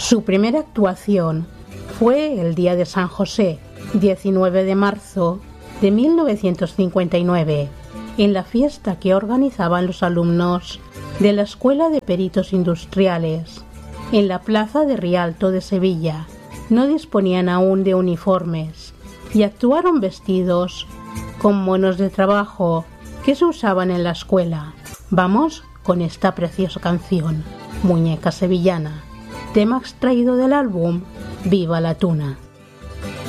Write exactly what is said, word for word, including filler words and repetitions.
Su primera actuación fue el día de San José, diecinueve de marzo de mil novecientos cincuenta y nueve, en la fiesta que organizaban los alumnos de la Escuela de Peritos Industriales, en la plaza de Rialto de Sevilla. No disponían aún de uniformes y actuaron vestidos con monos de trabajo que se usaban en la escuela. Vamos con esta preciosa canción, Muñeca Sevillana, tema extraído del álbum Viva la Tuna.